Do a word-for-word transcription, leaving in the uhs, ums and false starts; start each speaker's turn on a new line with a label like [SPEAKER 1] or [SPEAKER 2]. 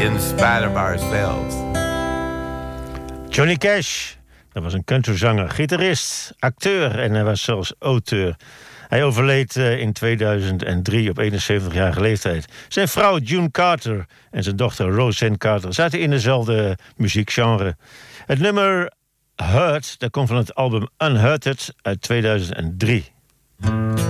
[SPEAKER 1] in spite of ourselves.
[SPEAKER 2] Johnny Cash, dat was een countryzanger, gitarist, acteur en hij was zelfs auteur. Hij overleed in tweeduizend drie op eenenzeventigjarige leeftijd. Zijn vrouw June Carter en zijn dochter Roseanne Carter zaten in dezelfde muziekgenre. Het nummer Hurt, dat komt van het album Unhurted uit tweeduizend drie.